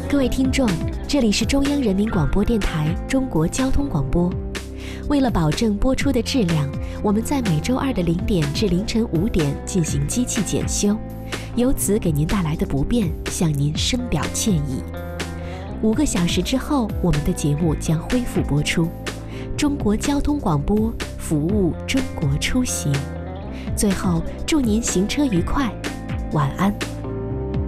各位听众，这里是中央人民广播电台中国交通广播。为了保证播出的质量，我们在每周二的0点至凌晨5点进行机器检修，由此给您带来的不便，向您深表歉意。5个小时之后，我们的节目将恢复播出。中国交通广播，服务中国出行。最后，祝您行车愉快，晚安。